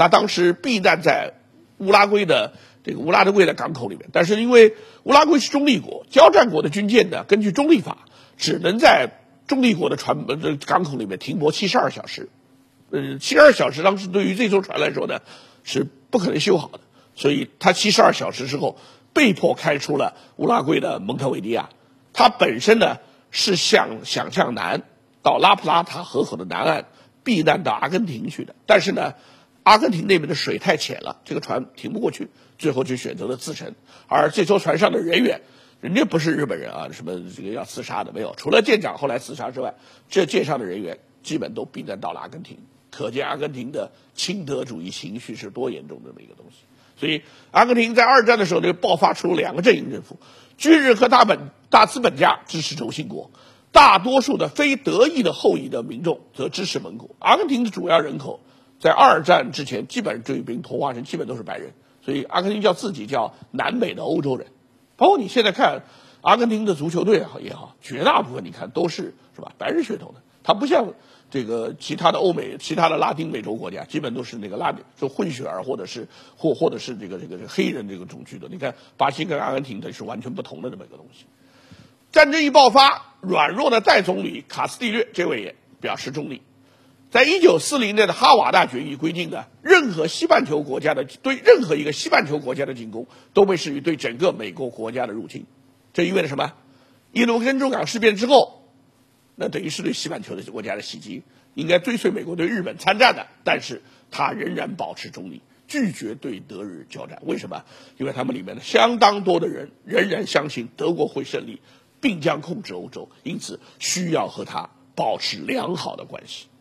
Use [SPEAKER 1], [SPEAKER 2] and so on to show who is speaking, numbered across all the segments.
[SPEAKER 1] 他当时避难在乌拉圭的港口里面，但是因为乌拉圭是中立国，交战国的军舰呢，根据中立法，只能在中立国的港口里面停泊72小时。72小时当时对于这艘船来说呢，是不可能修好的，所以他72小时之后被迫开出了乌拉圭的蒙特维利亚。他本身呢是想向南到拉普拉塔河口的南岸避难到阿根廷去的，但是呢，阿根廷那边的水太浅了，这个船停不过去，最后就选择了自沉。而这艘船上的人员，人家不是日本人啊，什么这个要自杀的没有，除了舰长后来自杀之外，这舰上的人员基本都避难到了阿根廷。可见阿根廷的亲德主义情绪是多严重的这么一个东西。所以阿根廷在二战的时候就爆发出两个阵营政府，军人和大资本家支持轴心国，大多数的非德裔的后裔的民众则支持盟国。阿根廷的主要人口在二战之前基本上就已经同化成基本都是白人，所以阿根廷叫自己叫南美的欧洲人。包括你现在看阿根廷的足球队也好，绝大部分你看都是吧白人血统的，它不像这个其他的欧美、其他的拉丁美洲国家，基本都是那个就混血儿或者是这个黑人这个种居的。你看巴西跟阿根廷它是完全不同的这么一个东西。战争一爆发，软弱的代总理卡斯蒂略这位也表示中立。在1940年的哈瓦那决议规定的，任何一个西半球国家的进攻都被视为对整个美国国家的入侵。这意味着什么？印度跟中港事变之后，那等于是对西半球的国家的袭击，应该追随美国对日本参战的，但是他仍然保持中立，拒绝对德日交战。为什么？因为他们里面的相当多的人仍然相信德国会胜利，并将控制欧洲，因此需要和他保持良好的关系。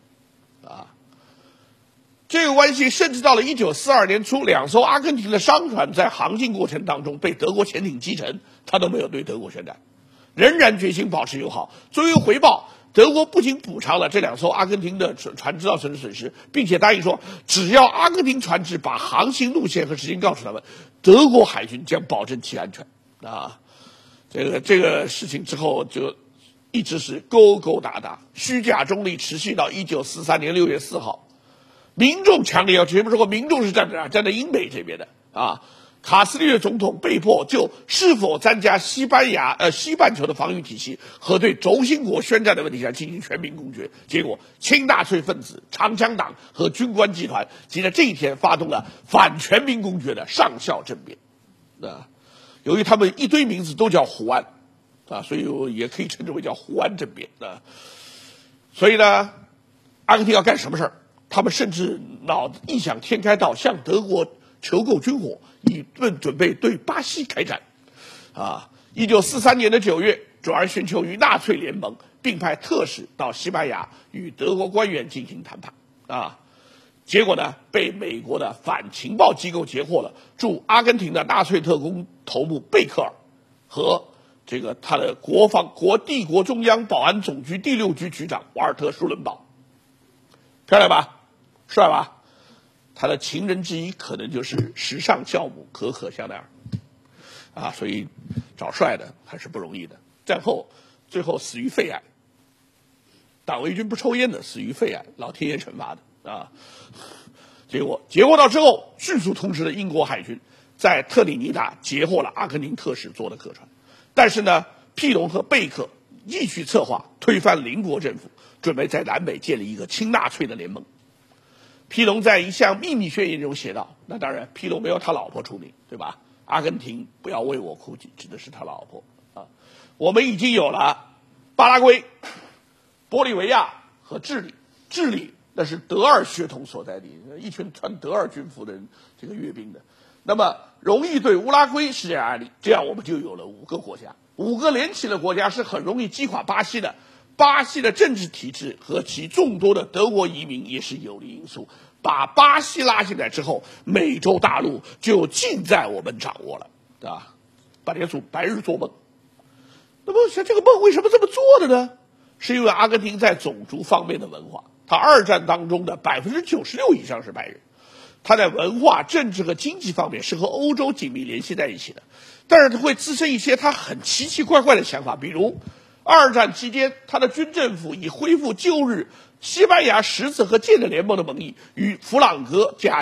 [SPEAKER 1] 这个关系甚至到了1942年初，两艘阿根廷的商船在航行过程当中被德国潜艇击沉，他都没有对德国宣战，仍然决心保持友好。作为回报，德国不仅补偿了这两艘阿根廷的船只造成的损失，并且答应说，只要阿根廷船只把航行路线和时间告诉他们，德国海军将保证其安全。这个事情之后就一直是勾勾搭搭，虚假中立持续到1943年6月4号。民众强烈要求，前面说过，民众是站在英美这边的卡斯蒂略总统被迫就是否参加西半球的防御体系和对轴心国宣战的问题上进行全民公决。结果，亲纳粹分子、长枪党和军官集团即在这一天发动了反全民公决的上校政变。由于他们一堆名字都叫胡安所以也可以称之为叫胡安政变所以呢，阿根廷要干什么事儿？他们甚至异想天开到向德国求购军火，以准备对巴西开战。1943年的9月，转而寻求与纳粹联盟，并派特使到西班牙与德国官员进行谈判。结果呢，被美国的反情报机构截获了驻阿根廷的纳粹特工头目贝克尔和他的帝国中央保安总局第6局局长瓦尔特·舒伦堡。漂亮吧？帅吧？他的情人之一可能就是时尚教母可可香奈儿所以找帅的还是不容易的。战后最后死于肺癌，党卫军不抽烟的，死于肺癌，老天爷惩罚的结果到之后，迅速通知了英国海军，在特立尼达截获了阿根廷特使坐的客船。但是呢，庇隆和贝克继续策划推翻邻国政府，准备在南美建立一个亲纳粹的联盟。庇隆在一项秘密宣言中写道，那当然庇隆没有他老婆出名，对吧？阿根廷不要为我哭泣，指的是他老婆我们已经有了巴拉圭、玻利维亚和智利那是德二血统所在地，一群穿德二军服的人阅兵的。那么容易对乌拉圭施加压力，这样我们就有了5个国家，5个连起的国家是很容易击垮巴西的。巴西的政治体制和其众多的德国移民也是有利因素。把巴西拉进来之后，美洲大陆就尽在我们掌握了，把这个白日做梦。那么像这个梦为什么这么做的呢？是因为阿根廷在种族方面的文化，它二战当中的96%以上是白人，它在文化、政治和经济方面是和欧洲紧密联系在一起的。但是它会滋生一些它很奇奇怪怪的想法，比如二战期间，他的军政府以恢复旧日西班牙十字和剑的联盟的名义，与弗朗哥